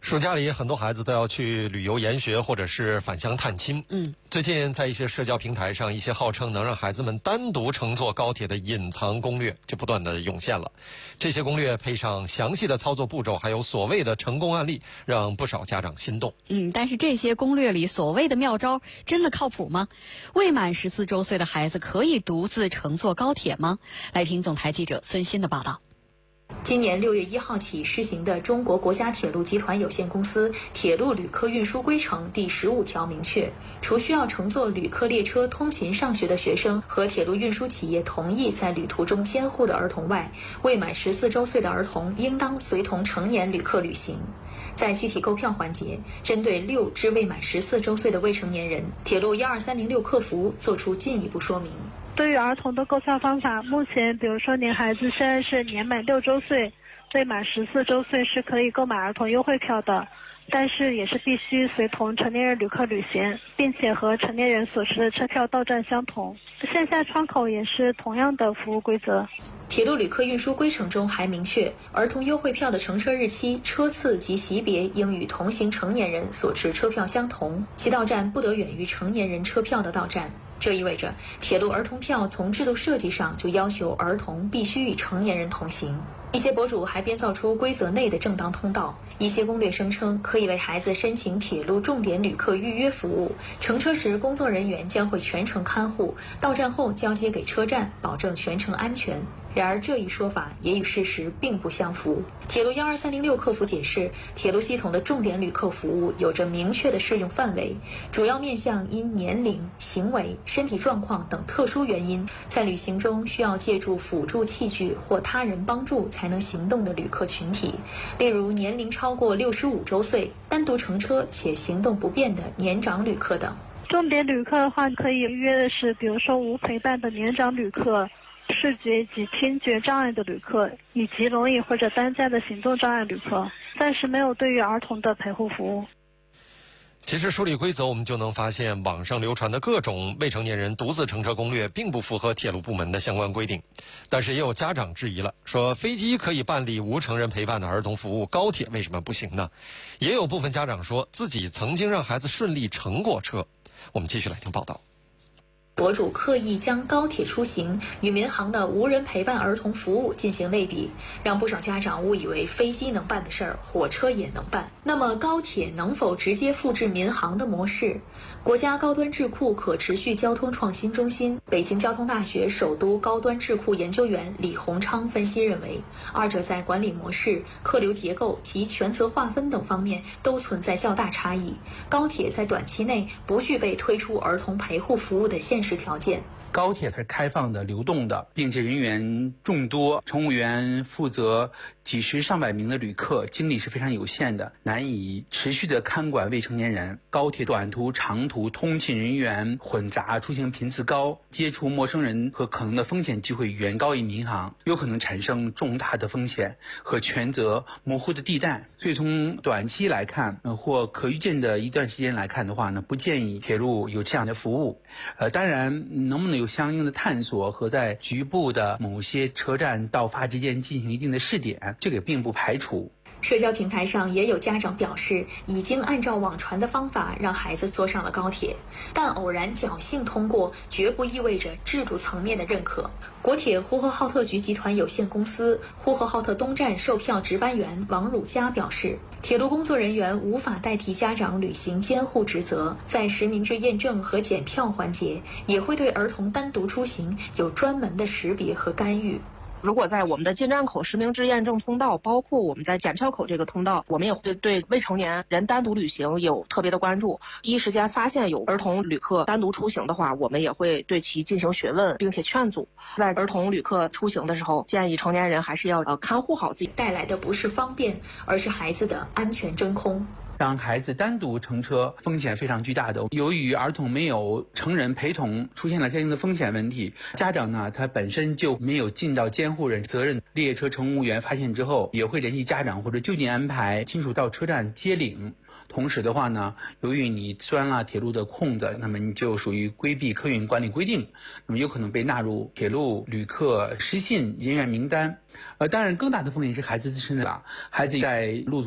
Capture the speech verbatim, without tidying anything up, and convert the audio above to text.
暑假里，很多孩子都要去旅游研学或者是返乡探亲。 嗯， 最近在一些社交平台上，一些号称能让孩子们单独乘坐高铁的隐藏攻略就不断的涌现了。这些攻略配上详细的操作步骤，还有所谓的成功案例，让不少家长心动。 嗯，但是这些攻略里所谓的妙招真的靠谱吗？未满十四周岁的孩子可以独自乘坐高铁吗？来听总台记者孙鑫的报道。 今年六月一号起施行的中国国家铁路集团有限公司铁路旅客运输规程第十五条明确，除需要乘坐旅客列车通勤上学的学生和铁路运输企业同意在旅途中监护的儿童外，未满十四周岁的儿童应当随同成年旅客旅行。在具体购票环节，针对六至未满十四周岁的未成年人，铁路一二三零六客服作出进一步说明。 对于儿童的购票方法，目前比如说您孩子现在是年满六周岁，未满十四周岁是可以购买儿童优惠票的，但是也是必须随同成年人旅客旅行，并且和成年人所持的车票到站相同。线下窗口也是同样的服务规则。 铁路旅客运输规程中还明确，儿童优惠票的乘车日期、车次及级别应与同行成年人所持车票相同，其到站不得远于成年人车票的到站。这意味着，铁路儿童票从制度设计上就要求儿童必须与成年人同行。一些博主还编造出规则内的正当通道，一些攻略声称可以为孩子申请铁路重点旅客预约服务，乘车时工作人员将会全程看护，到站后交接给车站，保证全程安全。然而这一说法也与事实并不相符。铁路一二三零六客服解释，铁路系统的重点旅客服务有着明确的适用范围，主要面向因年龄、行为、身体状况等特殊原因，在旅行中需要借助辅助器具或他人帮助才能行动的旅客群体，例如年龄超过六十五周岁、单独乘车且行动不便的年长旅客等。 重点旅客的话，可以约的是，比如说无陪伴的年长旅客、视觉及听觉障碍的旅客，以及轮椅或者担架的行动障碍旅客，暂时没有对于儿童的陪护服务。 其实梳理规则，我们就能发现，网上流传的各种未成年人独自乘车攻略并不符合铁路部门的相关规定。但是也有家长质疑了，说飞机可以办理无成人陪伴的儿童服务，高铁为什么不行呢？也有部分家长说自己曾经让孩子顺利乘过车。我们继续来听报道。 博主刻意将高铁出行与民航的无人陪伴儿童服务进行类比，让不少家长误以为飞机能办的事儿，火车也能办。那么高铁能否直接复制民航的模式？国家高端智库可持续交通创新中心、北京交通大学首都高端智库研究员李洪昌分析认为，二者在管理模式、客流结构及权责划分等方面都存在较大差异。高铁在短期内不具备推出儿童陪护服务的现实条件。 高铁它是开放的、流动的，并且人员众多，乘务员负责几十上百名的旅客，精力是非常有限的，难以持续的看管未成年人。高铁短途、长途通勤人员混杂，出行频次高，接触陌生人和可能的风险机会远高于民航，有可能产生重大的风险和权责模糊的地带。所以从短期来看，呃、或可预见的一段时间来看的话呢，不建议铁路有这样的服务。呃，当然，能不能有相应的探索和在局部的某些车站到发之间进行一定的试点，这个并不排除。 社交平台上也有家长表示，已经按照网传的方法让孩子坐上了高铁，但偶然侥幸通过，绝不意味着制度层面的认可。国铁呼和浩特局集团有限公司呼和浩特东站售票值班员王汝佳表示，铁路工作人员无法代替家长履行监护职责，在实名制验证和检票环节，也会对儿童单独出行有专门的识别和干预。 如果在我们的进站口实名制验证通道，包括我们在检票口这个通道，我们也会对未成年人单独旅行有特别的关注。第一时间发现有儿童旅客单独出行的话，我们也会对其进行询问，并且劝阻。在儿童旅客出行的时候，建议成年人还是要呃看护好自己。 带来的不是方便，而是孩子的安全真空。 让孩子单独乘车风险非常巨大的，由于儿童没有成人陪同，出现了相应的风险问题。家长呢，他本身就没有尽到监护人责任，列车乘务员发现之后，也会联系家长或者就近安排亲属到车站接领。同时的话呢，由于你钻了铁路的空子，那么你就属于规避客运管理规定，那么有可能被纳入铁路旅客失信人员名单。呃，当然更大的风险是孩子自身的，孩子在路